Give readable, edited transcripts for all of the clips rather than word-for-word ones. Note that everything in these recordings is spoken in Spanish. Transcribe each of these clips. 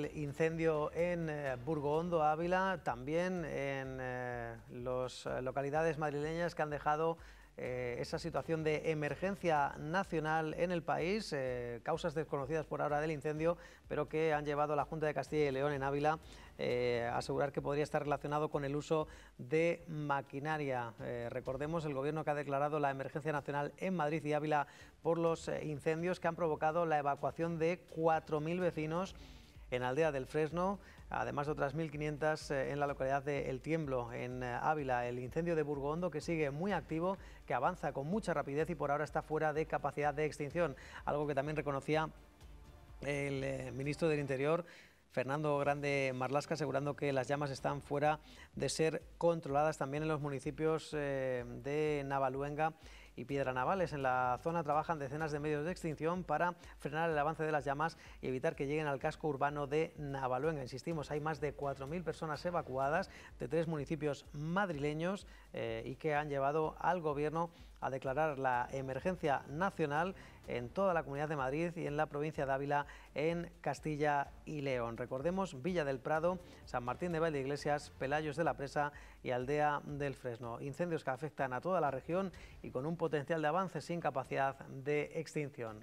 el incendio en Burgoondo, Ávila, también en las localidades madrileñas que han dejado esa situación de emergencia nacional en el país, causas desconocidas por ahora del incendio, pero que han llevado a la Junta de Castilla y León en Ávila a asegurar que podría estar relacionado con el uso de maquinaria. Recordemos, el Gobierno que ha declarado la emergencia nacional en Madrid y Ávila por los incendios que han provocado la evacuación de 4.000 vecinos en Aldea del Fresno, además de otras 1.500 en la localidad de El Tiemblo, en Ávila. El incendio de Burgoondo, que sigue muy activo, que avanza con mucha rapidez y por ahora está fuera de capacidad de extinción, algo que también reconocía el ministro del Interior, Fernando Grande Marlaska, asegurando que las llamas están fuera de ser controladas también en los municipios de Navaluenga y Piedranavales. En la zona trabajan decenas de medios de extinción para frenar el avance de las llamas y evitar que lleguen al casco urbano de Navaluenga. Insistimos, hay más de 4.000 personas evacuadas de 3 municipios madrileños y que han llevado al Gobierno a declarar la emergencia nacional en toda la Comunidad de Madrid y en la provincia de Ávila, en Castilla y León. Recordemos, Villa del Prado, San Martín de Valdeiglesias, Pelayos de la Presa y Aldea del Fresno. Incendios que afectan a toda la región y con un potencial de avance sin capacidad de extinción.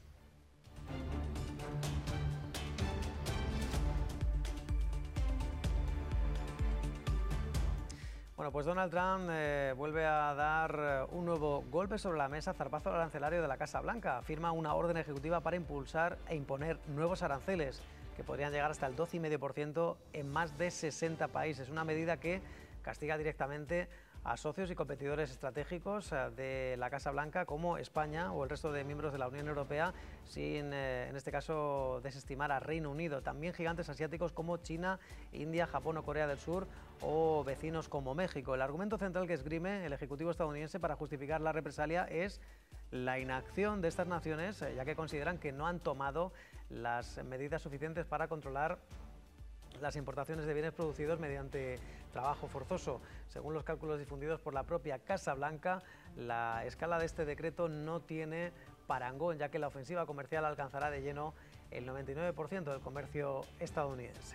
Bueno, pues Donald Trump vuelve a dar un nuevo golpe sobre la mesa, zarpazo arancelario de la Casa Blanca. Firma una orden ejecutiva para impulsar e imponer nuevos aranceles que podrían llegar hasta el 12,5% en más de 60 países. Una medida que castiga directamente a socios y competidores estratégicos de la Casa Blanca como España o el resto de miembros de la Unión Europea, sin en este caso desestimar a Reino Unido. También gigantes asiáticos como China, India, Japón o Corea del Sur, o vecinos como México. El argumento central que esgrime el Ejecutivo estadounidense para justificar la represalia es la inacción de estas naciones, ya que consideran que no han tomado las medidas suficientes para controlar las importaciones de bienes producidos mediante trabajo forzoso. Según los cálculos difundidos por la propia Casa Blanca, la escala de este decreto no tiene parangón, ya que la ofensiva comercial alcanzará de lleno el 99% del comercio estadounidense.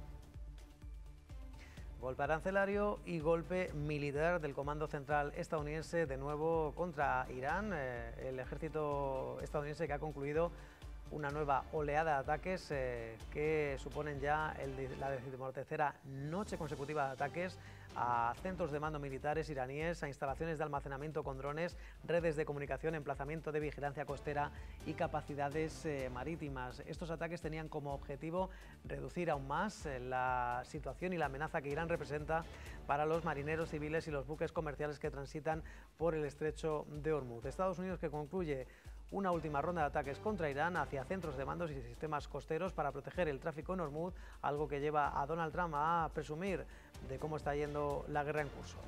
Golpe arancelario y golpe militar del Comando Central estadounidense de nuevo contra Irán. El ejército estadounidense que ha concluido una nueva oleada de ataques que suponen ya la 13ª noche consecutiva de ataques a centros de mando militares iraníes, a instalaciones de almacenamiento con drones, redes de comunicación, emplazamiento de vigilancia costera y capacidades marítimas. Estos ataques tenían como objetivo reducir aún más la situación y la amenaza que Irán representa para los marineros civiles y los buques comerciales que transitan por el estrecho de Hormuz. Estados Unidos, que concluye una última ronda de ataques contra Irán hacia centros de mandos y sistemas costeros para proteger el tráfico en Hormuz, algo que lleva a Donald Trump a presumir de cómo está yendo la guerra en curso.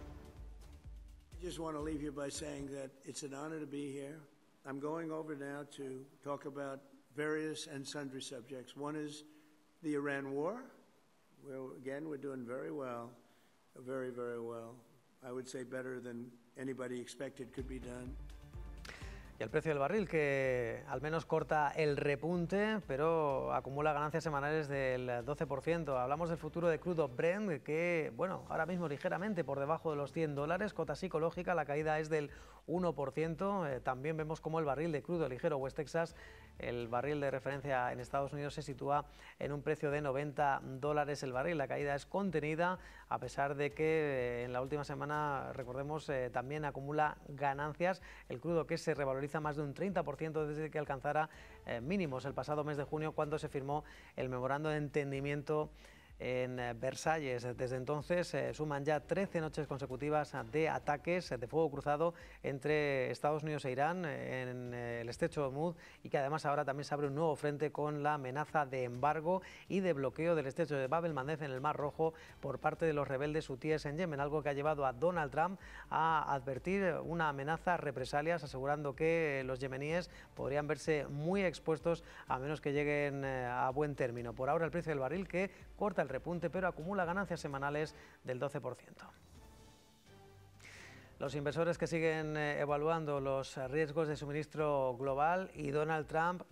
I just want to leave you by saying that it's an honor to be here. I'm going over now to talk about various and sundry subjects. One is the Iran war, where again we're doing very well, very, very well. I would say better than anybody expected could be done. Y el precio del barril, que al menos corta el repunte, pero acumula ganancias semanales del 12%. Hablamos del futuro de crudo Brent, que, bueno, ahora mismo ligeramente por debajo de los $100, cota psicológica, la caída es del 1%. También vemos cómo el barril de crudo ligero West Texas, el barril de referencia en Estados Unidos, se sitúa en un precio de $90 el barril. La caída es contenida, a pesar de que en la última semana, recordemos, también acumula ganancias. El crudo, que se revaloriza más de un 30% desde que alcanzara mínimos el pasado mes de junio, cuando se firmó el memorando de entendimiento en Versalles. Desde entonces suman ya 13 noches consecutivas de ataques de fuego cruzado entre Estados Unidos e Irán en el estrecho de Hormuz, y que además ahora también se abre un nuevo frente con la amenaza de embargo y de bloqueo del estrecho de Bab el-Mandeb en el Mar Rojo por parte de los rebeldes hutíes en Yemen, algo que ha llevado a Donald Trump a advertir una amenaza, represalias, asegurando que los yemeníes podrían verse muy expuestos a menos que lleguen a buen término. Por ahora el precio del barril, que corta el repunte, pero acumula ganancias semanales del 12%. Los inversores que siguen evaluando los riesgos de suministro global y Donald Trump